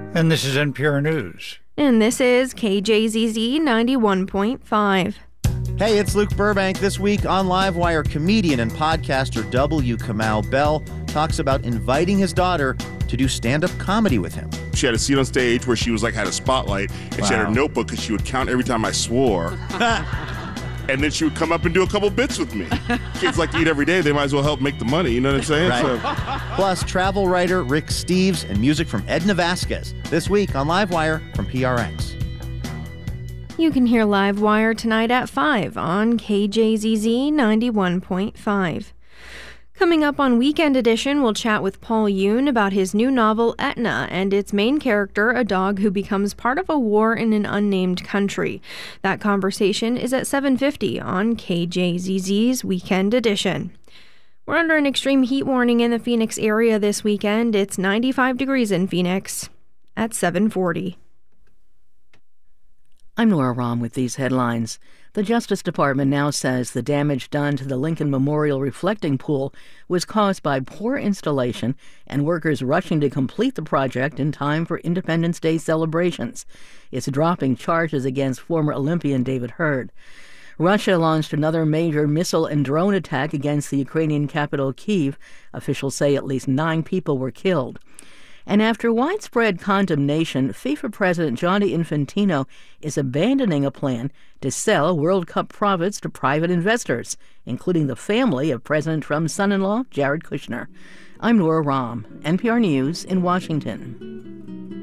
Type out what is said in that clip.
And this is NPR News. And this is KJZZ 91.5. Hey, it's Luke Burbank. This week on Livewire, comedian and podcaster W. Kamau Bell talks about inviting his daughter to do stand-up comedy with him. She had a seat on stage where she was like had a spotlight, and she had her notebook because she would count every time I swore. And then she would come up and do a couple bits with me. Kids like to eat every day. They might as well help make the money. You know what I'm saying? Right. Plus, travel writer Rick Steves and music from Edna Vasquez. This week on Livewire from PRX. You can hear Livewire tonight at 5 on KJZZ 91.5. Coming up on Weekend Edition, we'll chat with Paul Yoon about his new novel, Etna, and its main character, a dog who becomes part of a war in an unnamed country. That conversation is at 7:50 on KJZZ's Weekend Edition. We're under an extreme heat warning in the Phoenix area this weekend. It's 95 degrees in Phoenix at 7:40. I'm Nora Rahm with these headlines. The Justice Department now says the damage done to the Lincoln Memorial reflecting pool was caused by poor installation and workers rushing to complete the project in time for Independence Day celebrations. It's dropping charges against former Olympian David Hurd. Russia launched another major missile and drone attack against the Ukrainian capital, Kyiv. Officials say at least 9 people were killed. And after widespread condemnation, FIFA President Gianni Infantino is abandoning a plan to sell World Cup profits to private investors, including the family of President Trump's son-in-law, Jared Kushner. I'm Nora Rahm, NPR News in Washington.